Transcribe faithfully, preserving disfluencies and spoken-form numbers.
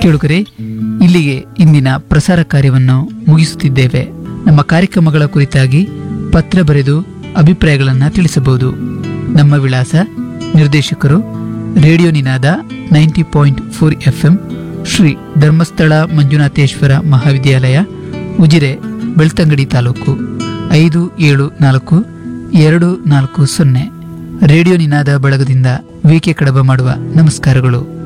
ಕೇಳುಗರೆ, ಇಲ್ಲಿಗೆ ಇಂದಿನ ಪ್ರಸಾರ ಕಾರ್ಯವನ್ನು ಮುಗಿಸುತ್ತಿದ್ದೇವೆ. ನಮ್ಮ ಕಾರ್ಯಕ್ರಮಗಳ ಕುರಿತಾಗಿ ಪತ್ರ ಬರೆದು ಅಭಿಪ್ರಾಯಗಳನ್ನು ತಿಳಿಸಬಹುದು. ನಮ್ಮ ವಿಳಾಸ: ನಿರ್ದೇಶಕರು, ರೇಡಿಯೋ ನಿನಾದ ninety point four F M, Shri Dharmasthala Manjunatheshwara ಮಹಾವಿದ್ಯಾಲಯ, ಉಜಿರೆ, ಬೆಳ್ತಂಗಡಿ ತಾಲೂಕು, ಐದು ಏಳು ನಾಲ್ಕು ಎರಡು ನಾಲ್ಕು ಸೊನ್ನೆ. ರೇಡಿಯೋ ನಿನಾದ ಬಳಗದಿಂದ ವಿ ಕೆ ಕಡಬ ಮಾಡುವ ನಮಸ್ಕಾರಗಳು.